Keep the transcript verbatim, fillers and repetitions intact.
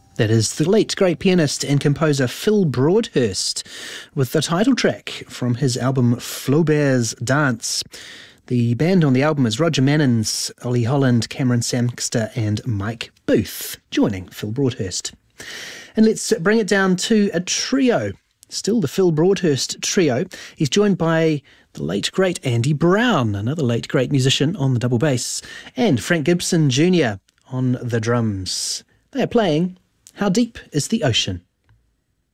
That is the late great pianist and composer Phil Broadhurst with the title track from his album Flaubert's Dance. The band on the album is Roger Mannins, Ollie Holland, Cameron Sangster and Mike Booth, joining Phil Broadhurst. And let's bring it down to a trio. Still the Phil Broadhurst trio. He's joined by the late great Andy Brown, another late great musician on the double bass, and Frank Gibson Junior on the drums. They are playing How Deep is the Ocean?